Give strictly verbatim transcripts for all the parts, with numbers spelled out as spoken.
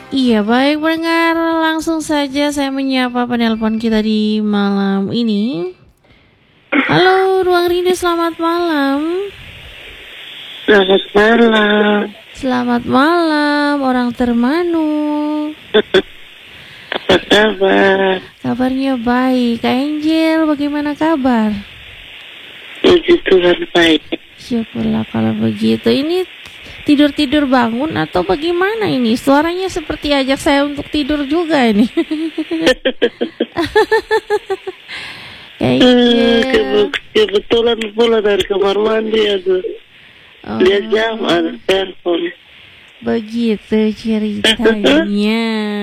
Iya, baik pendengar, langsung saja saya menyapa penelpon kita di malam ini. Halo, Ruang Rindu, selamat malam. Selamat malam. Selamat malam, orang Termanu. Apa kabar? Kabarnya baik. Kak Angel, bagaimana kabar? Puji Tuhan baik. Syukurlah kalau begitu. Ini tidur-tidur bangun atau bagaimana ini? Suaranya seperti ajak saya untuk tidur juga ini. Kebe- kebetulan pula dari kamar mandi aduh. Oh, Lihat jam ada telepon. begitu ceritanya.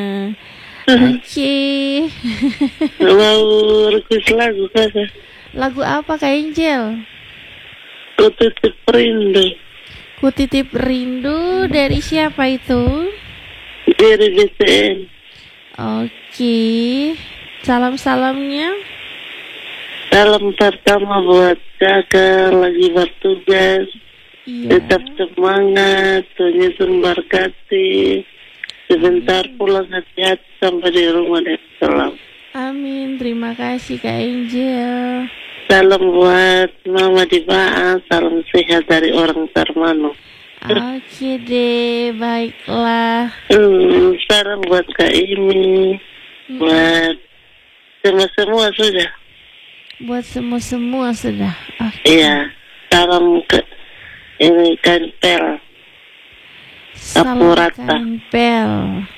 Oke. Mau request lagu kakak? Lagu apa Kak Angel? Ku titip rindu Ku titip rindu dari siapa itu? dari B T N. Oke. Salam-salamnya. Salam pertama buat kakak lagi bertugas. Iya. Tetap semangat, Tuhan Yesus memberkati. Sebentar pulang hati-hati sampai di rumah dan salam. Amin. Terima kasih Kak Angel. Salam buat Mama di Ba'a, salam sehat dari orang Tarmanu. Oke deh, baiklah. Hmm, salam buat Kak Imi, buat semua-semua sudah. Buat semua-semua sudah. Oke. Iya, salam ke ini Kanpel. Salam Apurata. Kanpel.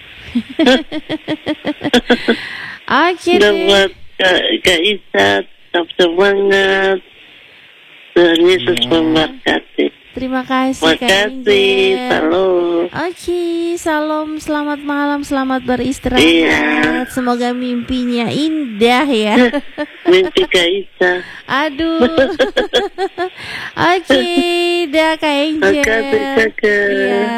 Oke Dan deh. buat Kak, Kak Isa, tetap semangat. Tuhan Yesus Iya. memberkati. Terima kasih Terima Kak kasih, Angel. salam. Oke, salam, selamat malam, selamat beristirahat. Iya. Semoga mimpinya indah ya. Mimpi Kak Isa. Aduh. Oke, dah Kak Angel. Makasih kakak. Iya.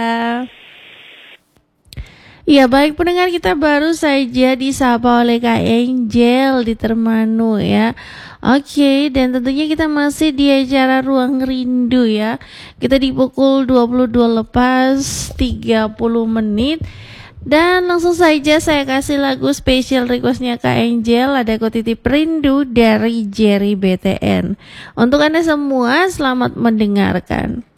Ya baik pendengar, kita baru saja disapa oleh Kak Angel di Termanu ya. Oke, dan tentunya kita masih di acara Ruang Rindu ya. Kita di pukul dua puluh dua lepas tiga puluh menit. Dan langsung saja saya kasih lagu spesial requestnya Kak Angel. Ada Ku Titip Rindu dari Jerry B T N. Untuk Anda semua, selamat mendengarkan.